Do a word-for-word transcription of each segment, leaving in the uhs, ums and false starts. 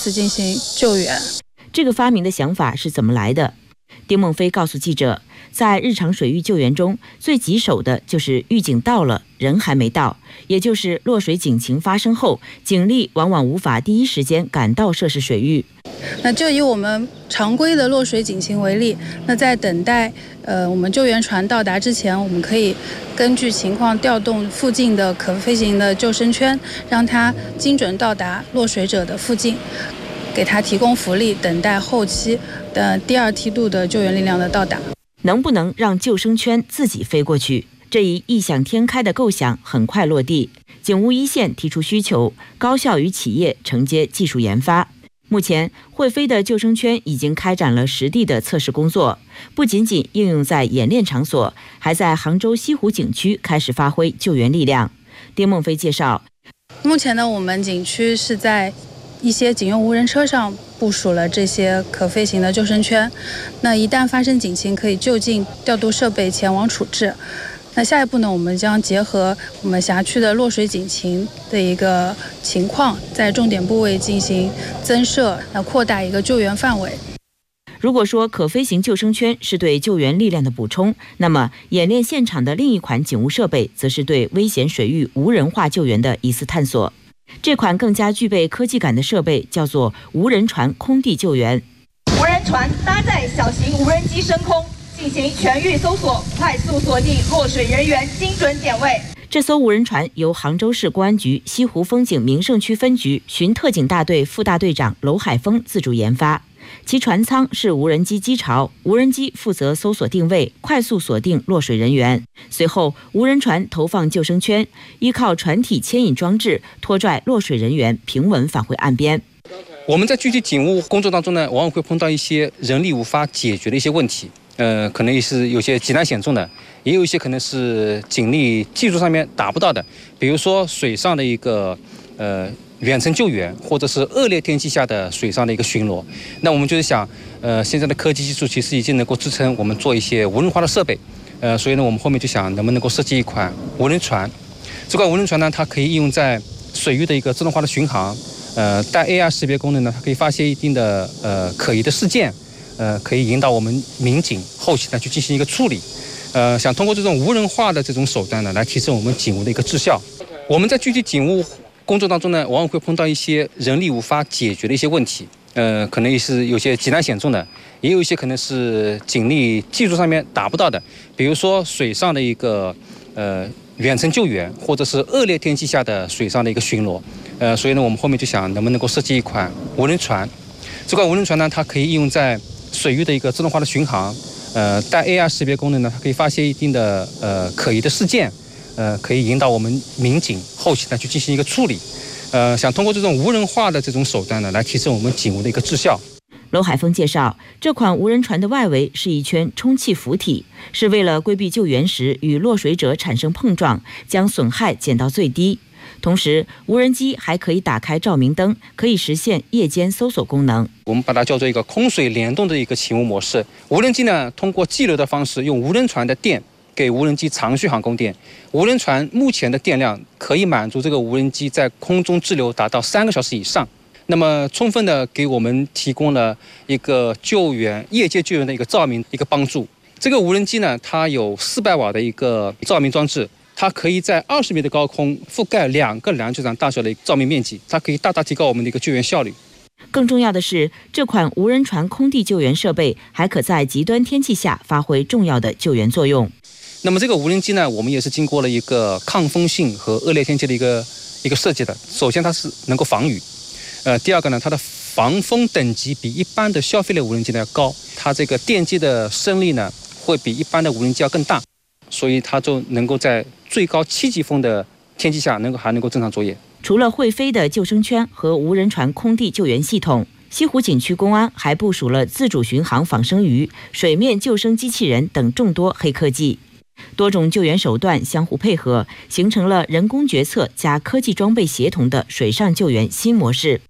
进行救援。 这个发明的想法是怎么来的？丁孟飞告诉记者，在日常水域救援中，最棘手的就是预警到了，人还没到，也就是落水警情发生后，警力往往无法第一时间赶到涉事水域。 那就以我们常规的落水警情为例，那在等待呃我们救援船到达之前，我们可以根据情况调动附近的可飞行的救生圈，让它精准到达落水者的附近，给他提供浮力，等待后期的第二梯度的救援力量的到达。 能不能让救生圈自己飞过去？这一异想天开的构想很快落地。警务一线提出需求，高校与企业承接技术研发。目前，会飞的救生圈已经开展了实地的测试工作，不仅仅应用在演练场所，还在杭州西湖景区开始发挥救援力量。丁孟飞介绍， 目前呢，我们景区是在一些警用无人车上部署了这些可飞行的救生圈，那一旦发生警情，可以就近调度设备前往处置。那下一步呢，我们将结合我们辖区的落水警情的一个情况，在重点部位进行增设，那扩大一个救援范围。 如果说可飞行救生圈是对救援力量的补充，那么演练现场的另一款警务设备，则是对危险水域无人化救援的一次探索。这款更加具备科技感的设备叫做无人船空地救援。 无人船搭载小型无人机升空，进行全域搜索，快速锁定落水人员，精准点位。 这艘无人船由杭州市公安局西湖风景名胜区分局巡特警大队副大队长娄海峰自主研发。其船舱是无人机机巢，无人机负责搜索定位，快速锁定落水人员。随后，无人船投放救生圈，依靠船体牵引装置拖拽落水人员平稳返回岸边。 我们在具体警务工作当中呢，往往会碰到一些人力无法解决的一些问题，呃，可能也是有些极难险重的，也有一些可能是警力技术上面达不到的，比如说水上的一个呃。远程救援，或者是恶劣天气下的水上的一个巡逻，那我们就是想，呃，现在的科技技术其实已经能够支撑我们做一些无人化的设备，呃，所以呢，我们后面就想能不能够设计一款无人船。这款无人船呢，它可以应用在水域的一个自动化的巡航，呃，带 A R 识别功能呢，它可以发现一定的呃可疑的事件，呃，可以引导我们民警后期呢去进行一个处理，呃，想通过这种无人化的这种手段呢，来提升我们警务的一个质效。我们在具体警务工作当中呢，往往会碰到一些人力无法解决的一些问题，呃，可能也是有些极难险重的，也有一些可能是警力技术上面达不到的，比如说水上的一个呃远程救援，或者是恶劣天气下的水上的一个巡逻，呃，所以呢，我们后面就想能不能够设计一款无人船。这款无人船呢，它可以应用在水域的一个自动化的巡航，呃，带 A R 识别功能呢，它可以发现一定的呃可疑的事件。呃，可以引导我们民警后期呢去进行一个处理，呃，想通过这种无人化的这种手段呢，来提升我们警务的一个质效。 娄海峰介绍，这款无人船的外围是一圈充气浮体，是为了规避救援时与落水者产生碰撞，将损害减到最低。同时，无人机还可以打开照明灯，可以实现夜间搜索功能。 我们把它叫做一个空水联动的一个勤务模式。无人机呢，通过激流的方式，用无人船的电给无人机长续航供电。无人船目前的电量可以满足这个无人机在空中滞留达到三个小时以上，那么充分的给我们提供了一个救援夜间救援的一个照明一个帮助。这个无人机呢，它有四百瓦的一个照明装置，它可以在二十米的高空覆盖两个篮球场大小的照明面积，它可以大大提高我们的一个救援效率。 更重要的是，这款无人船空地救援设备还可在极端天气下发挥重要的救援作用。 那么这个无人机呢，我们也是经过了一个抗风性和恶劣天气的一个一个设计的。首先它是能够防雨，呃，第二个呢，它的防风等级比一般的消费类无人机呢要高，它这个电机的升力呢会比一般的无人机要更大，所以它就能够在最高七级风的天气下能够还能够正常作业。 除了会飞的救生圈和无人船空地救援系统，西湖景区公安还部署了自主巡航仿生鱼、水面救生机器人等众多黑科技。多种救援手段相互配合，形成了人工决策加科技装备协同的水上救援新模式。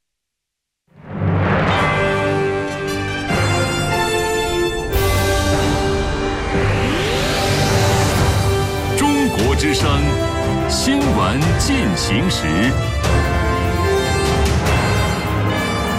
中国之声新闻进行时。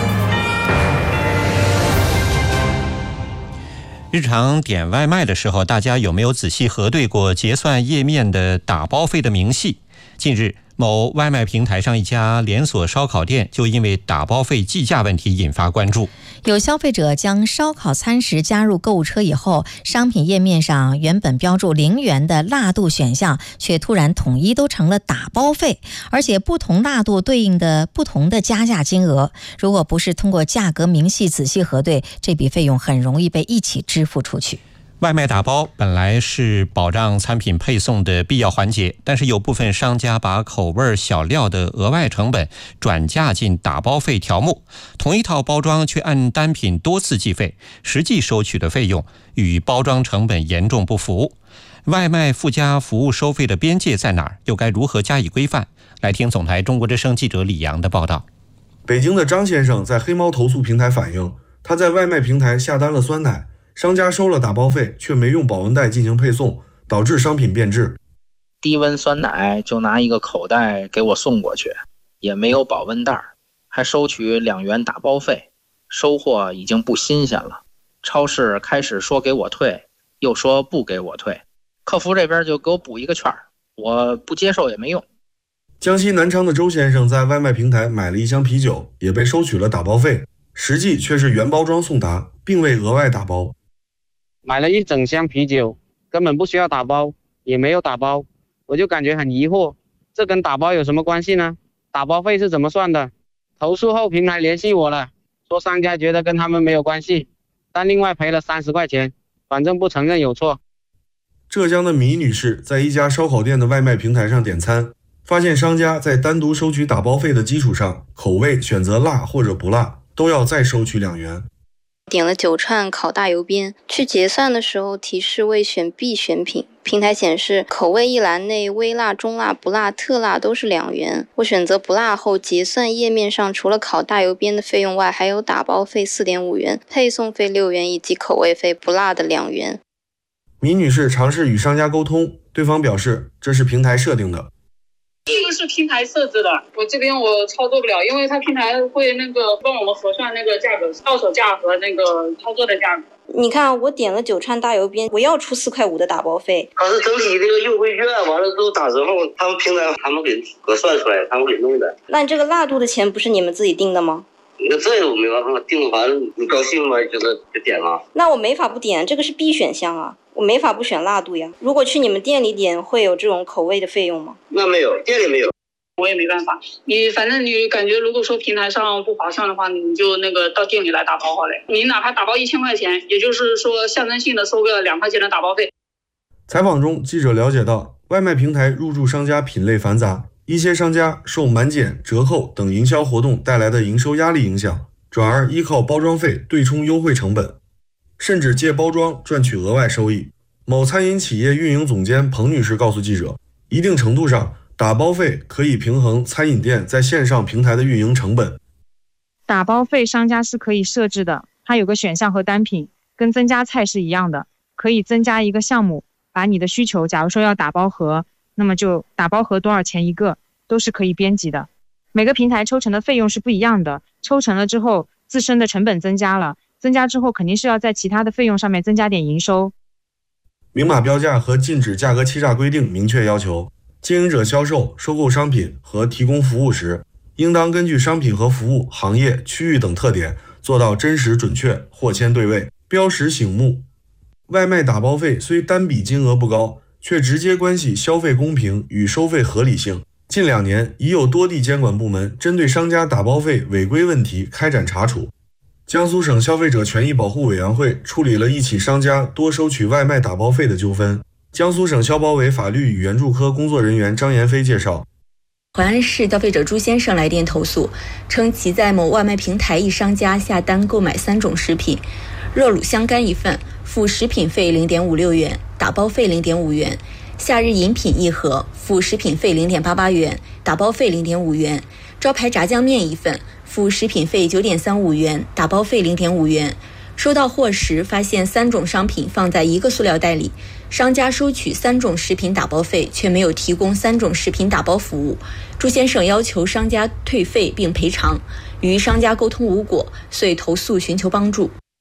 日常点外卖的时候，大家有没有仔细核对过结算页面的打包费的明细？近日，某外卖平台上一家连锁烧烤店就因为打包费计价问题引发关注。 有消费者将烧烤餐食加入购物车以后，商品页面上原本标注零元的辣度选项，却突然统一都成了打包费，而且不同辣度对应的不同的加价金额。如果不是通过价格明细仔细核对，这笔费用很容易被一起支付出去。 外卖打包本来是保障餐品配送的必要环节，但是有部分商家把口味小料的额外成本转嫁进打包费条目，同一套包装却按单品多次计费，实际收取的费用与包装成本严重不符。外卖附加服务收费的边界在哪儿？又该如何加以规范？来听总台中国之声记者李阳的报道。 北京的张先生在黑猫投诉平台反映，他在外卖平台下单了酸奶，商家收了打包费，却没用保温袋进行配送，导致商品变质。 低温酸奶就拿一个口袋给我送过去，也没有保温袋，还收取两元打包费，收货已经不新鲜了。超市开始说给我退，又说不给我退，客服这边就给我补一个券，我不接受也没用。 江西南昌的周先生在外卖平台买了一箱啤酒，也被收取了打包费，实际却是原包装送达，并未额外打包。 买了一整箱啤酒，根本不需要打包，也没有打包，我就感觉很疑惑，这跟打包有什么关系呢？打包费是怎么算的？投诉后平台联系我了，说商家觉得跟他们没有关系，但另外赔了三十块钱，反正不承认有错。 浙江的米女士在一家烧烤店的外卖平台上点餐，发现商家在单独收取打包费的基础上，口味选择辣或者不辣，都要再收取两元。 点了九串烤大油边，去结算的时候提示未选 B 选品，平台显示口味一栏内微辣、中辣、不辣、特辣都是两元。我选择不辣后，结算页面上除了烤大油边的费用外，还有打包费 四点五元、配送费六元以及口味费不辣的两元。 米女士尝试与商家沟通，对方表示这是平台设定的。 这个是平台设置的，我这边我操作不了，因为它平台会那个帮我们核算那个价格，到手价和那个操作的价格。 你看，我点了九串大油边，我要出四块五的打包费。 它是整体这个优惠券完了之后打折后，他们平台他们给核算出来，他们给弄的。 那你这个辣度的钱不是你们自己定的吗？ 那这我没办法定，完了你高兴吗？觉得就点了。 那我没法不点，这个是 B 选项啊。我没法不选辣度呀。如果去你们店里点，会有这种口味的费用吗？ 那没有，店里没有。 我也没办法，你反正你感觉如果说平台上不划算的话，你就那个到店里来打包好了。你哪怕打包一千块钱，也就是说象征性的收个两块钱的打包费。 采访中，记者了解到，外卖平台入驻商家品类繁杂，一些商家受满减、折扣等营销活动带来的营收压力影响，转而依靠包装费对冲优惠成本，甚至借包装赚取额外收益。某餐饮企业运营总监彭女士告诉记者，一定程度上，打包费可以平衡餐饮店在线上平台的运营成本。 打包费商家是可以设置的，它有个选项和单品，跟增加菜是一样的，可以增加一个项目，把你的需求，假如说要打包盒，那么就打包盒多少钱一个，都是可以编辑的。每个平台抽成的费用是不一样的，抽成了之后，自身的成本增加了，增加之后肯定是要在其他的费用上面增加点营收。 明码标价和禁止价格欺诈规定明确要求，经营者销售、收购商品和提供服务时，应当根据商品和服务、行业、区域等特点，做到真实准确、货签对位、标识醒目。外卖打包费虽单笔金额不高，却直接关系消费公平与收费合理性。近两年，已有多地监管部门针对商家打包费违规问题开展查处。江苏省消费者权益保护委员会处理了一起商家多收取外卖打包费的纠纷。江苏省消保委法律与援助科工作人员张延飞介绍， 淮安市消费者朱先生来电投诉，称其在某外卖平台一商家下单购买三种食品，热卤香干一份，付食品费 零点五六元，打包费 零点五元；夏日饮品一盒，付食品费 零点八八元，打包费 零点五元；招牌炸酱面一份，付食品费 九点三五元，打包费 零点五元。收到货时发现三种商品放在一个塑料袋里，商家收取三种食品打包费，却没有提供三种食品打包服务。朱先生要求商家退费并赔偿，与商家沟通无果，遂投诉寻求帮助。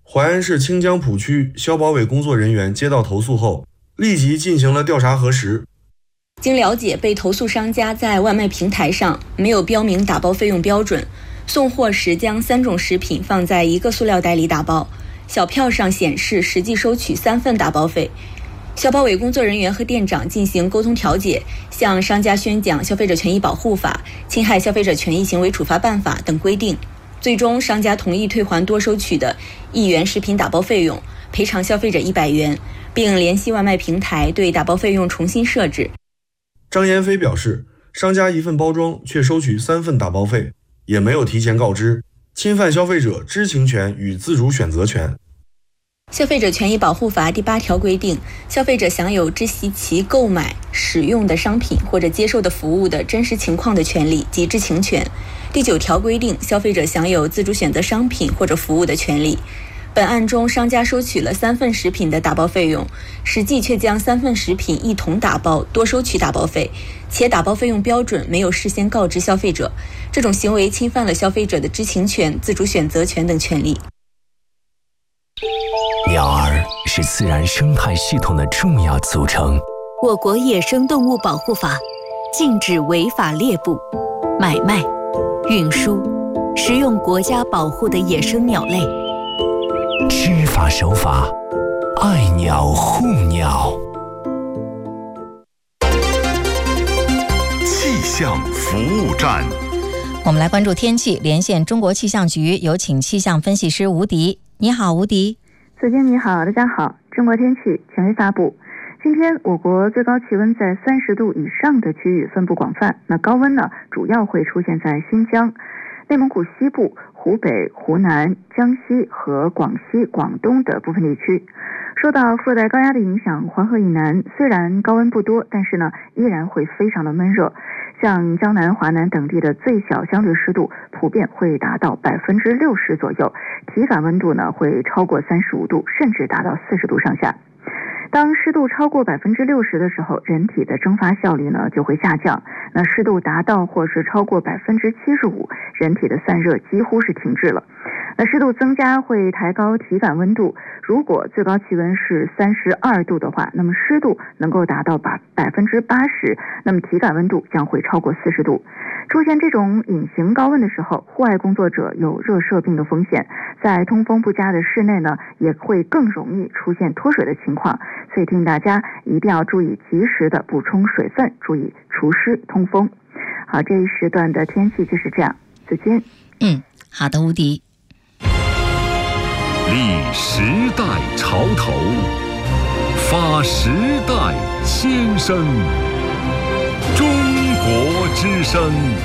淮安市清江浦区消保委工作人员接到投诉后，立即进行了调查核实。 经了解，被投诉商家在外卖平台上没有标明打包费用标准，送货时将三种食品放在一个塑料袋里打包，小票上显示实际收取三份打包费。消保委工作人员和店长进行沟通调解，向商家宣讲《消费者权益保护法》《侵害消费者权益行为处罚办法》等规定。最终，商家同意退还多收取的一元食品打包费用，赔偿消费者一百元，并联系外卖平台对打包费用重新设置。 张延飞表示，商家一份包装却收取三份打包费，也没有提前告知，侵犯消费者知情权与自主选择权。 消费者权益保护法第八条规定，消费者享有知悉其购买、使用的商品或者接受的服务的真实情况的权利及知情权。第九条规定，消费者享有自主选择商品或者服务的权利。本案中，商家收取了三份食品的打包费用，实际却将三份食品一同打包，多收取打包费，且打包费用标准没有事先告知消费者，这种行为侵犯了消费者的知情权、自主选择权等权利。 鸟儿是自然生态系统的重要组成。 我国野生动物保护法禁止违法猎捕、买卖、运输、食用国家保护的野生鸟类。 知法守法，爱鸟护鸟。 气象服务站， 我们来关注天气，连线中国气象局，有请气象分析师吴迪。你好，吴迪。 子健你好，大家好。中国天气权威发布，今天我国最高气温在三十度以上的区域分布广泛，那高温呢主要会出现在新疆、内蒙古西部、湖北、湖南、江西和广西、广东的部分地区。受到副热带高压的影响，黄河以南虽然高温不多，但是呢依然会非常的闷热。像江南、华南等地的最小相对湿度普遍会达到百分之六十左右，体感温度呢会超过三十五度，甚至达到四十度上下。当湿度超过百分之六十的时候，人体的蒸发效率呢就会下降。那湿度达到或是超过百分之七十五，人体的散热几乎是停滞了。那湿度增加会抬高体感温度，如果最高气温是三十二度的话，那么湿度能够达到百百分之八十，那么体感温度将会超过四十度。出现这种隐形高温的时候，户外工作者有热射病的风险，在通风不佳的室内呢，也会更容易出现脱水的情况。所以提醒大家一定要注意及时的补充水分，注意除湿通风。好，这一时段的天气就是这样。再见。 嗯，好的，吴迪。 立时代潮头，发时代先声。中国之声。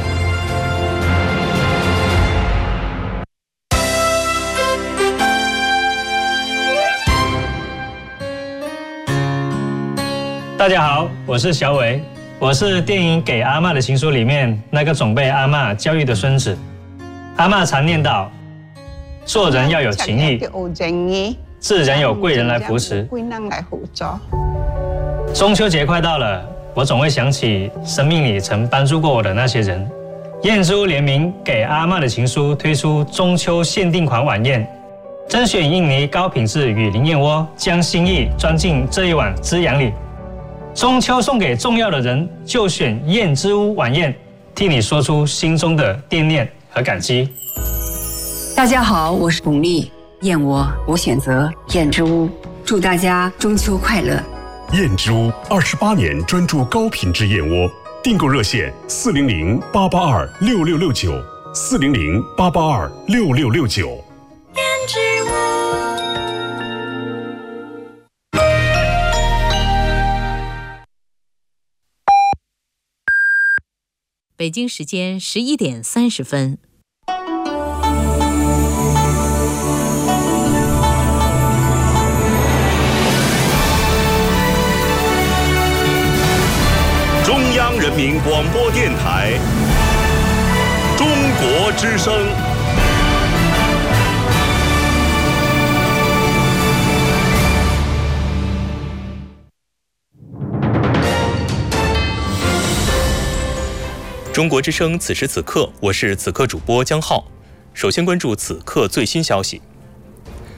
大家好，我是小伟，我是电影《给阿嬷的情书》里面那个总被阿嬷教育的孙子。阿嬷常念叨，做人要有情义，自然有贵人来扶持。中秋节快到了，我总会想起生命里曾帮助过我的那些人。燕之屋联名《给阿嬷的情书》推出中秋限定款晚宴，甄选印尼高品质雨林燕窝，将心意装进这一碗滋养里。中秋送给重要的人，就选燕之屋晚宴，替你说出心中的惦念和感激。 大家好，我是巩俐，燕窝我选择燕之屋，祝大家中秋快乐。 燕之屋二十八年专注高品质燕窝，订购热线四零零八八二六六六九，四零零八八二六六六九。 燕之屋。 北京时间十一点三十分。 中央人民广播电台，中国之声。 中国之声，此时此刻，我是此刻主播江浩。首先关注此刻最新消息。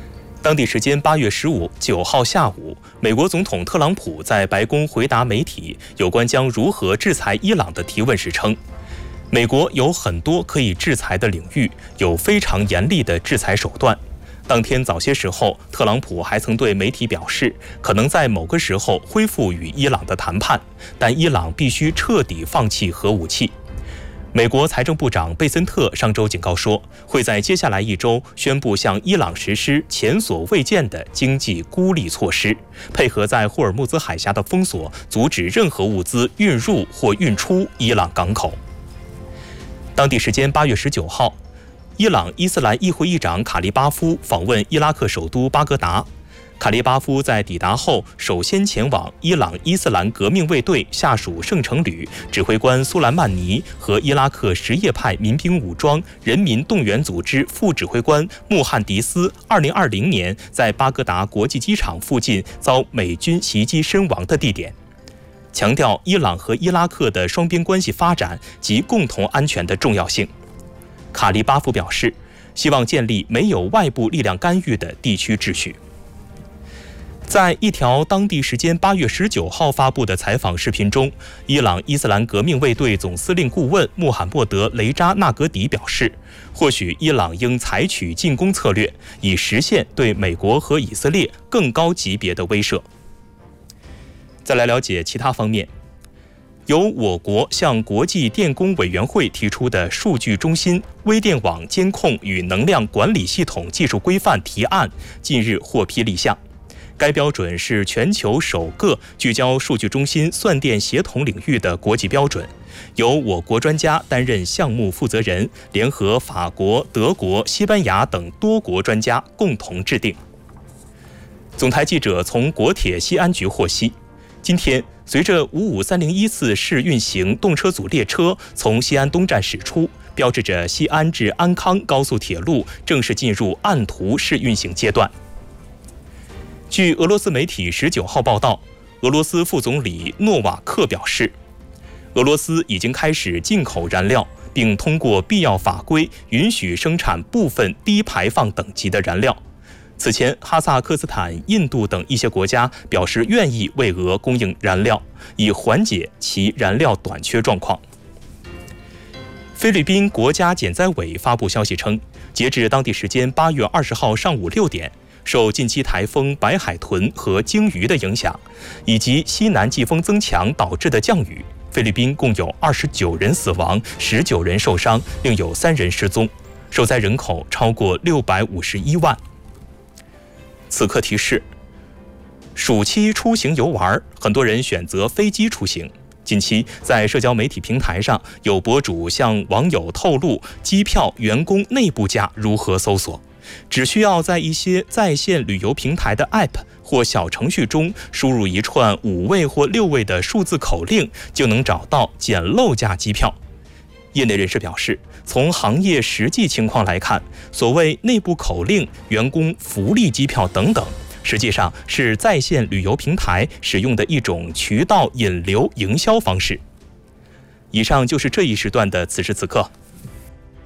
当地时间八月十五九号下午，美国总统特朗普在白宫回答媒体有关将如何制裁伊朗的提问时称，美国有很多可以制裁的领域，有非常严厉的制裁手段。当天早些时候，特朗普还曾对媒体表示，可能在某个时候恢复与伊朗的谈判，但伊朗必须彻底放弃核武器。美国财政部长贝森特上周警告说，会在接下来一周宣布向伊朗实施前所未见的经济孤立措施，配合在霍尔木兹海峡的封锁，阻止任何物资运入或运出伊朗港口。当地时间八月十九号，伊朗伊斯兰议会议长卡利巴夫访问伊拉克首都巴格达。卡利巴夫在抵达后，首先前往伊朗伊斯兰革命卫队下属圣城旅指挥官苏莱曼尼和伊拉克什叶派民兵武装人民动员组织副指挥官穆罕迪斯二零二零年在巴格达国际机场附近遭美军袭击身亡的地点，强调伊朗和伊拉克的双边关系发展及共同安全的重要性。卡利巴夫表示，希望建立没有外部力量干预的地区秩序。在一条当地时间八月十九号发布的采访视频中，伊朗伊斯兰革命卫队总司令顾问穆罕默德·雷扎纳格迪表示，或许伊朗应采取进攻策略，以实现对美国和以色列更高级别的威慑。再来了解其他方面，由我国向国际电工委员会提出的数据中心微电网监控与能量管理系统技术规范提案近日获批立项。该标准是全球首个聚焦数据中心算电协同领域的国际标准，由我国专家担任项目负责人，联合法国、德国、西班牙等多国专家共同制定。总台记者从国铁西安局获悉，今天随着五五三零一次试运行动车组列车从西安东站驶出，标志着西安至安康高速铁路正式进入按图试运行阶段。据俄罗斯媒体十九号报道，俄罗斯副总理诺瓦克表示，俄罗斯已经开始进口燃料，并通过必要法规允许生产部分低排放等级的燃料。此前，哈萨克斯坦、印度等一些国家表示愿意为俄供应燃料，以缓解其燃料短缺状况。菲律宾国家减灾委发布消息称，截至当地时间八月二十号上午六点，受近期台风白海豚和鲸鱼的影响，以及西南季风增强导致的降雨，菲律宾共有二十九人死亡，十九人受伤，另有三人失踪，受灾人口超过六百五十一万。此刻提示：暑期出行游玩，很多人选择飞机出行。近期在社交媒体平台上，有博主向网友透露机票员工内部价如何搜索。只需要在一些在线旅游平台的 App 或小程序中输入一串五位或六位的数字口令，就能找到捡漏价机票。业内人士表示，从行业实际情况来看，所谓内部口令、员工福利机票等等，实际上是在线旅游平台使用的一种渠道引流营销方式。以上就是这一时段的此时此刻。